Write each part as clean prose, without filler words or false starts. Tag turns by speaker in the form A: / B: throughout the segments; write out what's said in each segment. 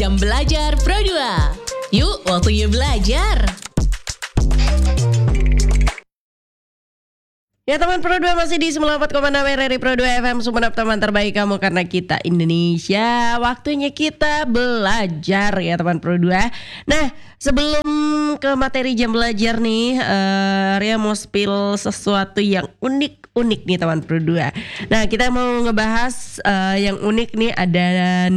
A: Jam Belajar Pro 2. Yuk, waktunya belajar.
B: Ya teman Pro 2 masih di 94,6 RRI Pro 2 FM, Sumenep, teman terbaik kamu karena kita Indonesia. Waktunya kita belajar ya teman Pro 2. Nah, sebelum ke materi jam belajar nih, Ria mau spill sesuatu yang unik nih teman Pro 2. Nah, kita mau ngebahas yang unik nih, ada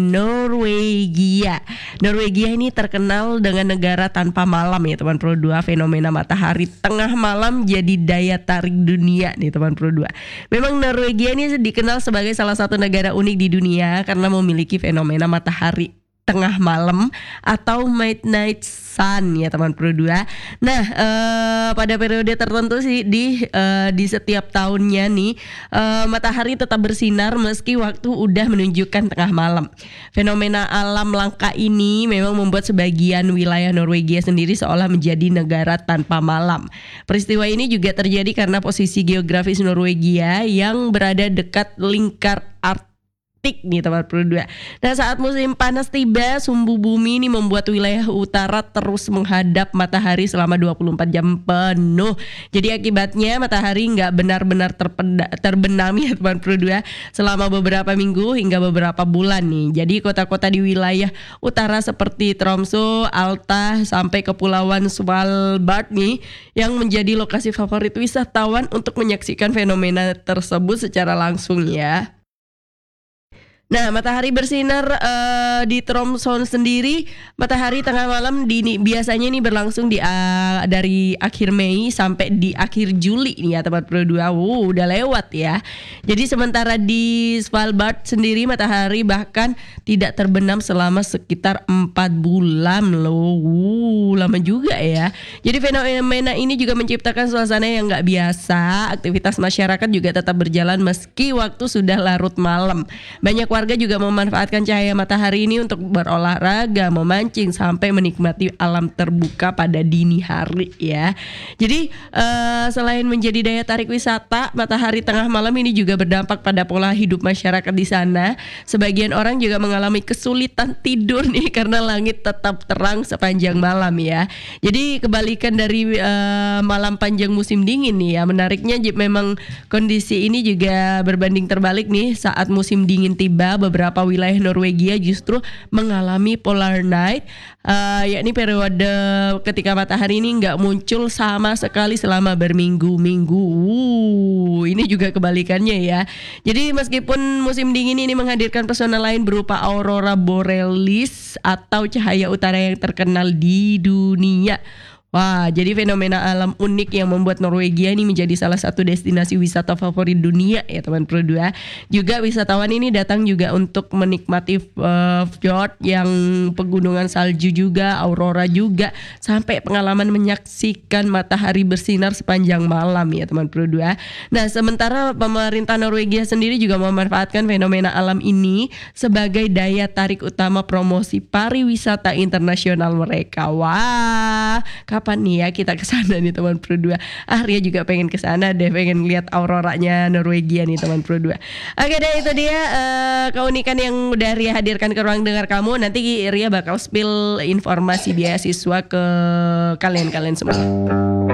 B: Norwegia. Norwegia ini terkenal dengan negara tanpa malam ya teman Pro 2. Fenomena matahari tengah malam jadi daya tarik dunia nih teman Pro 2. Memang Norwegia ini dikenal sebagai salah satu negara unik di dunia karena memiliki fenomena matahari tengah malam atau midnight sun ya teman Pro 2. Nah, pada periode tertentu sih di setiap tahunnya nih matahari tetap bersinar meski waktu udah menunjukkan tengah malam. Fenomena alam langka ini memang membuat sebagian wilayah Norwegia sendiri seolah menjadi negara tanpa malam. Peristiwa ini juga terjadi karena posisi geografis Norwegia yang berada dekat lingkar Arktik nih teman Pro 2. Nah, saat musim panas tiba, sumbu bumi ini membuat wilayah utara terus menghadap matahari selama 24 jam penuh. Jadi akibatnya matahari nggak benar-benar terbenam ya teman Pro 2 selama beberapa minggu hingga beberapa bulan nih. Jadi kota-kota di wilayah utara seperti Tromsø, Alta sampai Kepulauan Svalbard nih yang menjadi lokasi favorit wisatawan untuk menyaksikan fenomena tersebut secara langsung ya. Nah, matahari bersinar di Tromsø sendiri, matahari tengah malam biasanya ini berlangsung dari akhir Mei sampai di akhir Juli nih ya teman Pro 2. Udah lewat ya. Jadi sementara di Svalbard sendiri matahari bahkan tidak terbenam selama sekitar 4 bulan loh. Lama juga ya. Jadi fenomena ini juga menciptakan suasana yang nggak biasa. Aktivitas masyarakat juga tetap berjalan meski waktu sudah larut malam. Banyak warga juga memanfaatkan cahaya matahari ini untuk berolahraga, memancing sampai menikmati alam terbuka pada dini hari ya. Jadi selain menjadi daya tarik wisata, matahari tengah malam ini juga berdampak pada pola hidup masyarakat di sana. Sebagian orang juga mengalami kesulitan tidur nih karena langit tetap terang sepanjang malam ya. Jadi kebalikan dari malam panjang musim dingin nih ya. Menariknya memang kondisi ini juga berbanding terbalik nih saat musim dingin tiba. Beberapa wilayah Norwegia justru mengalami polar night, yakni periode ketika matahari ini nggak muncul sama sekali selama berminggu-minggu. Ini juga kebalikannya ya. Jadi meskipun musim dingin ini menghadirkan pesona lain berupa aurora borealis atau cahaya utara yang terkenal di dunia. Wah, jadi fenomena alam unik yang membuat Norwegia ini menjadi salah satu destinasi wisata favorit dunia ya teman Pro 2. Juga wisatawan ini datang juga untuk menikmati fjord yang pegunungan salju juga, aurora juga, sampai pengalaman menyaksikan matahari bersinar sepanjang malam ya teman Pro 2. Nah, sementara pemerintah Norwegia sendiri juga memanfaatkan fenomena alam ini sebagai daya tarik utama promosi pariwisata internasional mereka. Wah, kapan nih ya kita kesana nih teman Pro 2. Ria juga pengen kesana deh, pengen lihat auroranya Norwegia nih teman Pro 2. Oke deh, itu dia keunikan yang udah Ria hadirkan ke ruang dengar kamu. Nanti Ria bakal spill informasi beasiswa ke kalian semua.